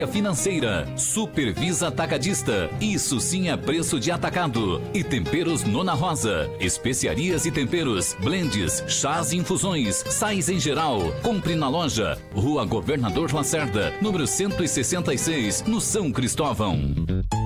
Financeira, Supervisa Atacadista, isso sim é preço de atacado. E Temperos Nona Rosa, especiarias e temperos, blends, chás e infusões, sais em geral. Compre na loja, Rua Governador Lacerda, número 166, no São Cristóvão.